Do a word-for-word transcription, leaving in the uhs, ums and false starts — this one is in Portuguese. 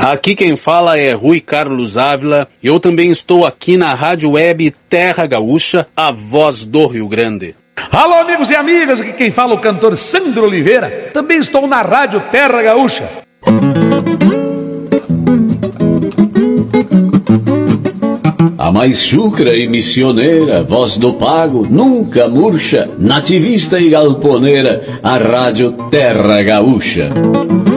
Aqui quem fala é Rui Carlos Ávila. Eu também estou aqui na Rádio Web Terra Gaúcha, a voz do Rio Grande. Alô, amigos e amigas, aqui quem fala é o cantor Sandro Oliveira. Também estou na Rádio Terra Gaúcha. A mais chucra e missioneira, voz do pago, nunca murcha, nativista e galponeira, a Rádio Terra Gaúcha.